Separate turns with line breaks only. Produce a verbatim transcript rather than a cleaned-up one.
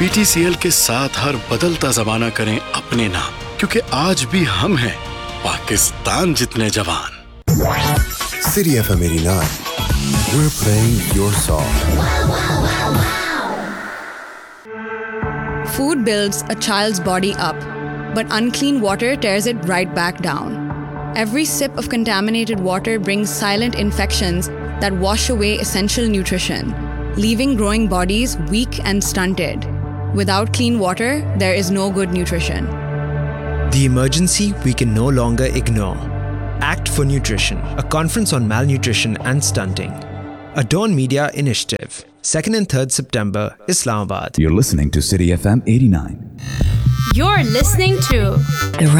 PTCL के साथ हर बदलता जमाना करें अपने नाम, क्योंकि आज भी हम हैं पाकिस्तान जितने जवान।
City F M eighty-nine. We're playing your song.
Food builds a child's body up, but unclean water tears it right back down. Every sip of contaminated water brings silent infections that wash away essential nutrition, leaving growing bodies weak and stunted. Without clean water, there is no good nutrition.
The emergency we can no longer ignore. Act for Nutrition, a conference on malnutrition and stunting. A Dawn Media initiative. second and third September, Islamabad.
You're listening to City F M eighty-nine.
You're listening to